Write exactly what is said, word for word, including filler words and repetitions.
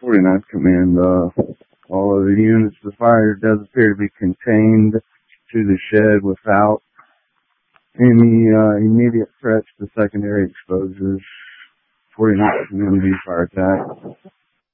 forty-ninth Command, uh, all of the units, the fire does appear to be contained to the shed without any uh, immediate threats to secondary exposures. forty-ninth Community Fire Attack.